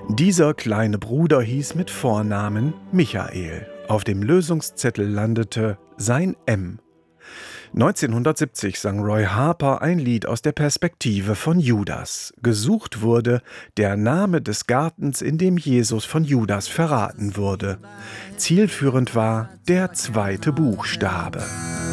Dieser kleine Bruder hieß mit Vornamen Michael. Auf dem Lösungszettel landete sein M. 1970 sang Roy Harper ein Lied aus der Perspektive von Judas. Gesucht wurde der Name des Gartens, in dem Jesus von Judas verraten wurde. Zielführend war der zweite Buchstabe.